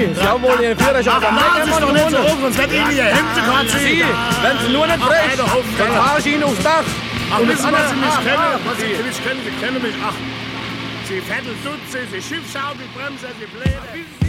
Sie haben wohl Ihren Führerschein. Machen Sie doch nicht so hoch, sonst wird Ihnen Ihr Hemd gerade Sie, wenn Sie nur nicht frech, dann fahre ich Ihnen aufs Dach. Ach, wissen Sie, was Sie mich kennen? Was Sie mich kennen? Sie kennen mich. Ach, Sie Vettel, Dutze, Sie Schiffschaukel, Bremse, Sie Pläne.